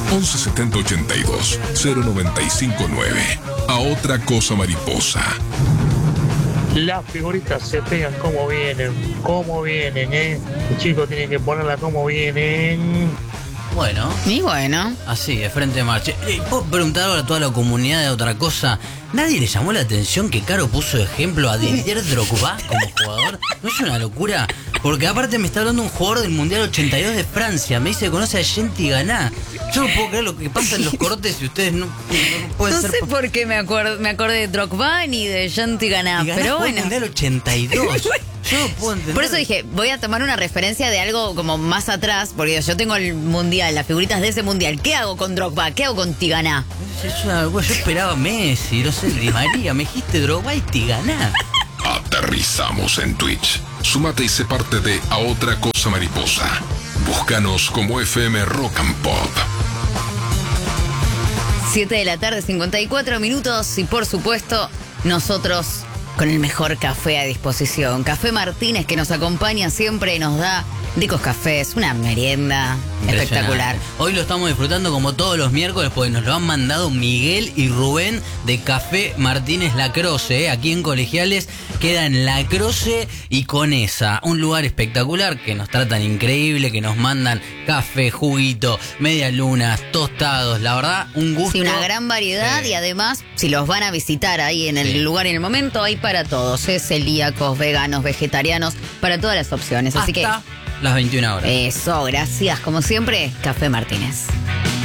11 70 82 0959. A otra cosa mariposa. Las figuritas se pegan como vienen, ¿eh? Los chicos tienen que ponerla como vienen. Bueno. Y bueno. Así, de frente de marcha. ¿Puedo preguntar ahora a toda la comunidad de otra cosa? ¿Nadie le llamó la atención que Caro puso de ejemplo a Didier Drogba como jugador? ¿No es una locura? Porque aparte me está hablando un jugador del Mundial 82 de Francia. Me dice que conoce a Genty Ganá. Yo no puedo creer lo que pasa en los cortes y ustedes no pueden ser... No sé por qué me acordé de Drogba ni de Genty Ganá, pero bueno. Mundial 82. Yo no puedo entender. Por eso dije, voy a tomar una referencia de algo como más atrás, porque yo tengo el Mundial, las figuritas de ese Mundial. ¿Qué hago con Drogba? ¿Qué hago con Tigana? Yo esperaba Messi, no sé, Di María. Me dijiste Drogba y Tigana. Aterrizamos en Twitch. Súmate y sé parte de A Otra Cosa Mariposa. Búscanos como FM Rock and Pop. 7 de la tarde, 54 minutos. Y por supuesto, nosotros con el mejor café a disposición. Café Martínez, que nos acompaña siempre, nos da ricos cafés, una merienda espectacular. Hoy lo estamos disfrutando como todos los miércoles, porque nos lo han mandado Miguel y Rubén de Café Martínez La Croce, aquí en Colegiales. Queda en La Croce y Conesa, un lugar espectacular, que nos tratan increíble, que nos mandan café, juguito, medias lunas, tostados, la verdad, un gusto. Sí, una gran variedad y además, si los van a visitar ahí en el lugar, en el momento, hay para todos, celíacos, veganos, vegetarianos, para todas las opciones. Así que hasta las 21 horas. Eso, gracias. Como siempre, Café Martínez.